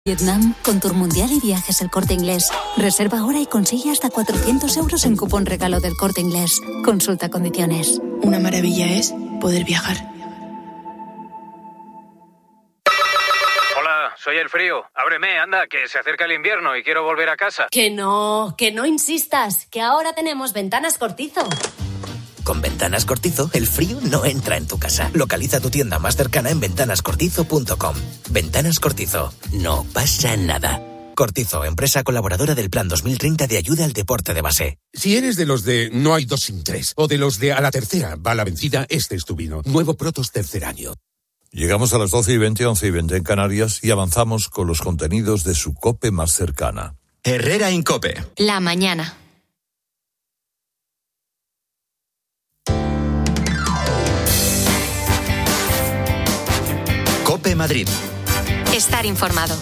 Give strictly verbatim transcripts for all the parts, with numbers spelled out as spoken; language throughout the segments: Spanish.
Vietnam, con Tour Mundial y Viajes El Corte Inglés. Reserva ahora y consigue hasta cuatrocientos euros en cupón regalo del Corte Inglés. Consulta condiciones. Una maravilla es poder viajar. Hola, soy el frío. Ábreme, anda, que se acerca el invierno y quiero volver a casa. Que no, que no insistas, que ahora tenemos Ventanas Cortizo. Con Ventanas Cortizo, el frío no entra en tu casa. Localiza tu tienda más cercana en ventanas cortizo punto com. Ventanas Cortizo. No pasa nada. Cortizo, empresa colaboradora del Plan dos mil treinta de ayuda al deporte de base. Si eres de los de no hay dos sin tres, o de los de a la tercera va la vencida, este es tu vino. Nuevo Protos tercer año. Llegamos a las doce y veinte, once y veinte en Canarias y avanzamos con los contenidos de su COPE más cercana. Herrera Incope. La mañana. COPE Madrid. Estar informado.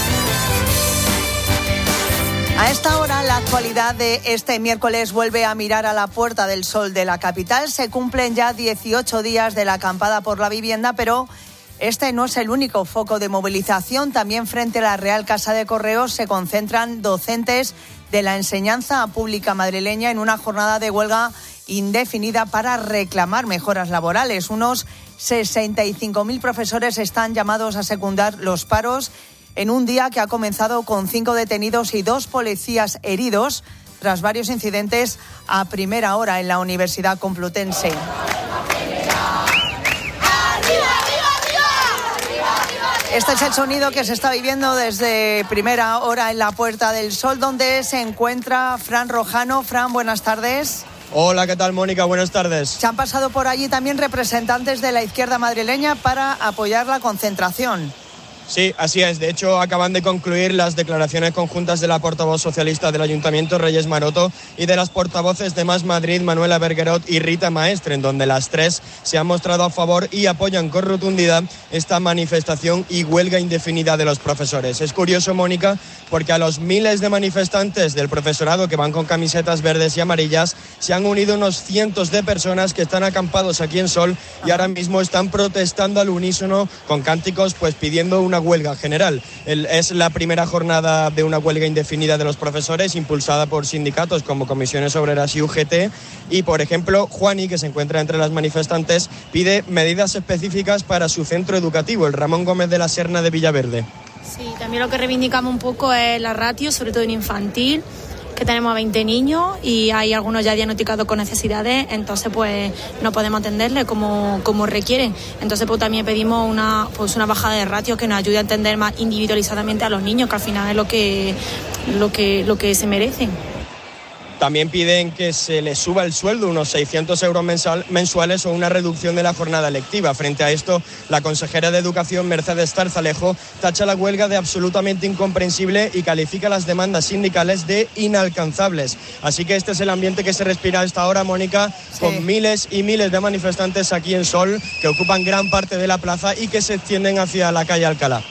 A esta hora, la actualidad de este miércoles vuelve a mirar a la Puerta del Sol de la capital. Se cumplen ya dieciocho días de la acampada por la vivienda, pero este no es el único foco de movilización. También frente a la Real Casa de Correos se concentran docentes de la enseñanza pública madrileña en una jornada de huelga indefinida para reclamar mejoras laborales. Unos sesenta y cinco mil profesores están llamados a secundar los paros en un día que ha comenzado con cinco detenidos y dos policías heridos tras varios incidentes a primera hora en la Universidad Complutense. Este es el sonido que se está viviendo desde primera hora en la Puerta del Sol, donde se encuentra Fran Rojano. Fran, buenas tardes. Hola, ¿qué tal, Mónica? Buenas tardes. Se han pasado por allí también representantes de la izquierda madrileña para apoyar la concentración. Sí, así es. De hecho, acaban de concluir las declaraciones conjuntas de la portavoz socialista del Ayuntamiento, Reyes Maroto, y de las portavoces de Más Madrid, Manuela Bergerot y Rita Maestre, en donde las tres se han mostrado a favor y apoyan con rotundidad esta manifestación y huelga indefinida de los profesores. Es curioso, Mónica, porque a los miles de manifestantes del profesorado que van con camisetas verdes y amarillas se han unido unos cientos de personas que están acampados aquí en Sol y ahora mismo están protestando al unísono con cánticos, pues pidiendo una huelga general. El, es la primera jornada de una huelga indefinida de los profesores impulsada por sindicatos como Comisiones Obreras y U G T y, por ejemplo, Juani, que se encuentra entre las manifestantes, pide medidas específicas para su centro educativo, el Ramón Gómez de la Serna de Villaverde. Sí, también lo que reivindicamos un poco es la ratio, sobre todo en infantil, que tenemos a veinte niños y hay algunos ya diagnosticados con necesidades, entonces pues no podemos atenderles como, como requieren. Entonces pues también pedimos una, pues una bajada de ratio que nos ayude a atender más individualizadamente a los niños, que al final es lo que, lo que, lo que se merecen. También piden que se les suba el sueldo, unos seiscientos euros mensal, mensuales o una reducción de la jornada lectiva. Frente a esto, la consejera de Educación, Mercedes Tarzalejo, tacha la huelga de absolutamente incomprensible y califica las demandas sindicales de inalcanzables. Así que este es el ambiente que se respira a esta hora, Mónica, sí, con miles y miles de manifestantes aquí en Sol, que ocupan gran parte de la plaza y que se extienden hacia la calle Alcalá.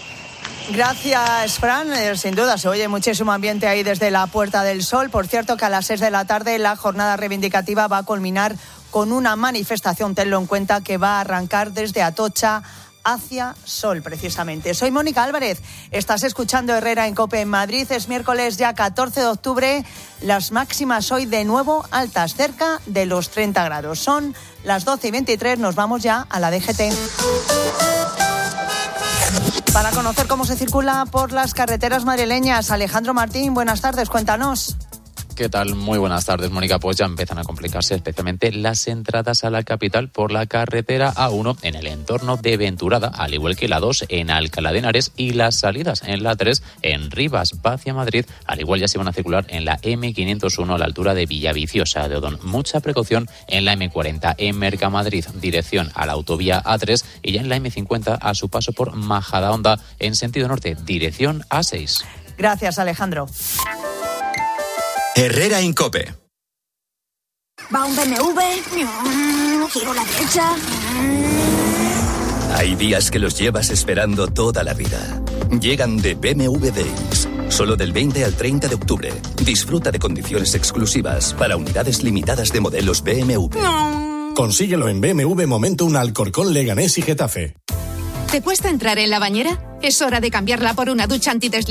Gracias, Fran. Eh, sin duda se oye muchísimo ambiente ahí desde la Puerta del Sol. Por cierto, que a las seis de la tarde la jornada reivindicativa va a culminar con una manifestación, tenlo en cuenta, que va a arrancar desde Atocha hacia Sol, precisamente. Soy Mónica Álvarez. Estás escuchando Herrera en COPE en Madrid. Es miércoles ya catorce de octubre. Las máximas hoy de nuevo altas, cerca de los treinta grados. Son las doce y veintitrés. Nos vamos ya a la D G T. Para conocer cómo se circula por las carreteras madrileñas, Alejandro Martín, buenas tardes, cuéntanos. ¿Qué tal? Muy buenas tardes, Mónica. Pues ya empiezan a complicarse especialmente las entradas a la capital por la carretera A uno en el entorno de Venturada, al igual que la dos en Alcalá de Henares y las salidas en la tres en Rivas hacia Madrid, al igual ya se van a circular en la eme quinientos uno a la altura de Villaviciosa de Odón. Mucha precaución en la eme cuarenta en Mercamadrid, dirección a la autovía A tres y ya en la eme cincuenta a su paso por Majadahonda en sentido norte, dirección A seis. Gracias, Alejandro. Herrera Incope. Va un be eme ve, giro a la derecha. Hay días que los llevas esperando toda la vida. Llegan de be eme ve Days. Solo del veinte al treinta de octubre. Disfruta de condiciones exclusivas para unidades limitadas de modelos be eme ve. Consíguelo en be eme ve Momentum, Alcorcón, Leganés y Getafe. ¿Te cuesta entrar en la bañera? Es hora de cambiarla por una ducha antideslizante